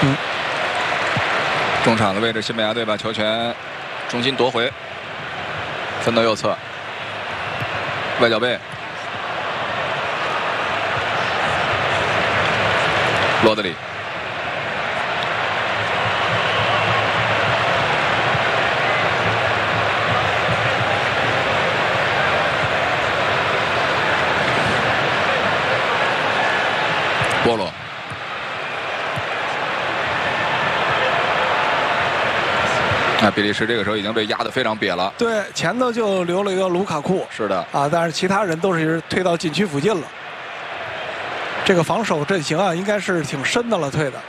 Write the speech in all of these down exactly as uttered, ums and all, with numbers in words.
嗯， 中场的位置，西班牙队把球权重新夺回，分到右侧，外脚背，罗德里。 波罗，那比利时这个时候已经被压得非常瘪了。 对，前头就留了一个卢卡库。 是的， 啊，但是其他人都是退到禁区附近了。这个防守阵型啊，应该是挺深的了，退的。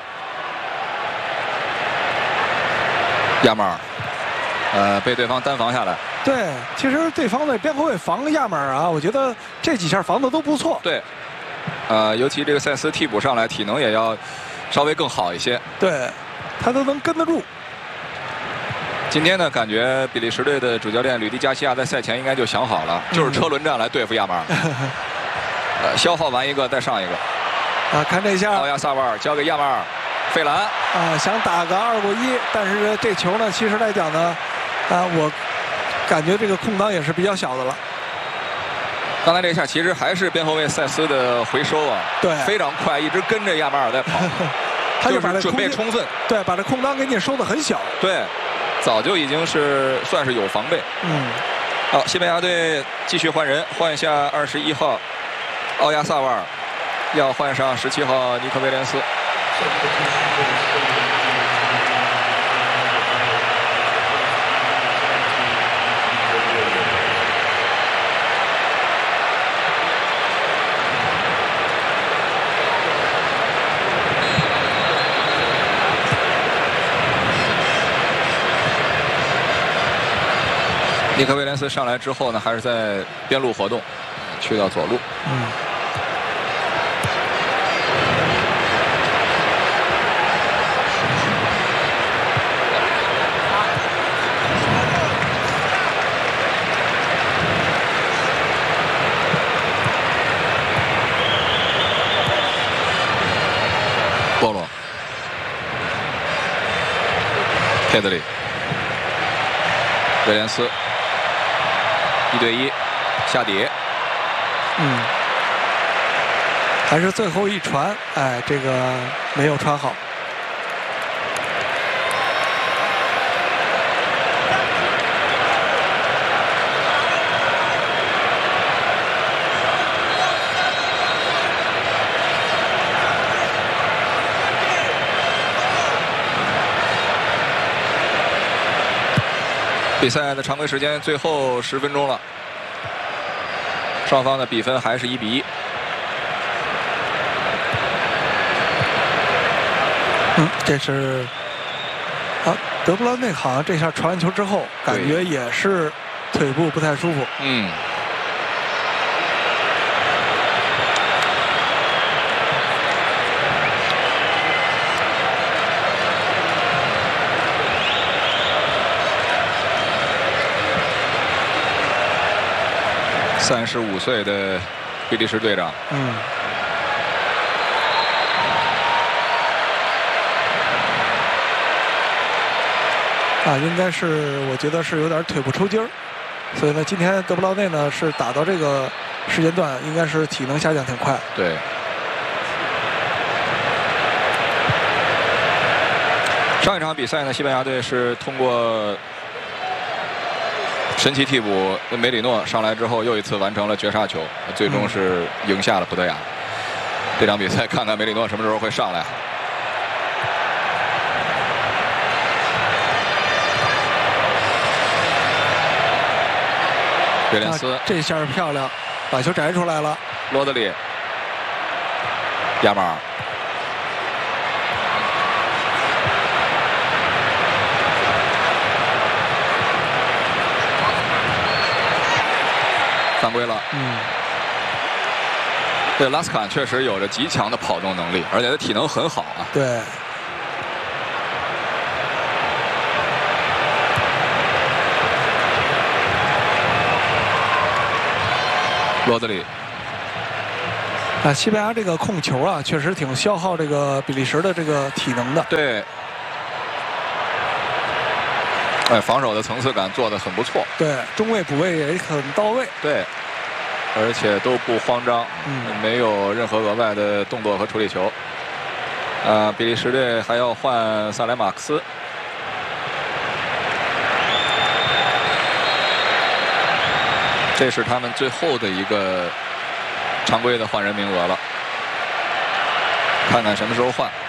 亚马尔，呃，被对方单防下来。 对，其实对方的边后卫防亚马尔啊，我觉得这几下防的都不错。 对。 呃，尤其这个塞斯替补上来，体能也要稍微更好一些。 对，他都能跟得住。 今天呢，感觉比利时队的主教练吕迪加西亚在赛前应该就想好了，就是车轮战来对付亚马尔。呃，消耗完一个再上一个。 啊，看这下， 奥亚萨瓦尔交给亚马尔，费兰。 啊，想打个二过一，但是这球呢，其实来讲呢，啊，我感觉这个空当也是比较小的了。 刚才这一下其实还是边后卫塞斯的回收啊， 对， 非常快，一直跟着亚马尔在跑， 他就把这准备充分， 对，把这空当给你收得很小， 对，早就已经是算是有防备。 嗯， 好，西班牙队继续换人，换下二十一号奥亚萨瓦尔，要换上十七号尼克威廉斯。尼克威廉斯上来之后呢，还是在边路活动，去到左路。 嗯。 波罗，佩德里，威廉斯。 一对一，下底， 嗯，还是最后一传，哎，这个没有传好。 比赛的常规时间最后十分钟了，双方的比分还是一比一。 嗯，这是啊，德布劳内好像这下传完球之后，感觉也是腿部不太舒服。 嗯。 三十五岁的比利时队长， 嗯，啊，应该是我觉得是有点腿部抽筋儿，所以呢，今天德布劳内呢是打到这个时间段，应该是体能下降挺快。 对。上一场比赛呢，西班牙队是通过。 神奇替补梅里诺上来之后，又一次完成了绝杀球，最终是赢下了葡萄牙。这场比赛看看梅里诺什么时候会上来。威廉斯、 啊、这下漂亮，把球摘出来了。 罗德里、亚马尔。 犯规了。 嗯， 对，拉斯坎确实有着极强的跑动能力，而且他体能很好啊。 对。 罗德里， 啊，西班牙这个控球啊，确实挺消耗这个比利时的这个体能的。 对。哎，防守的层次感做得很不错。 对，中卫补位也很到位。 对，而且都不慌张， 嗯， 没有任何额外的动作和处理球。啊，比利时队还要换萨莱马克斯。这是他们最后的一个常规的换人名额了，看看什么时候换。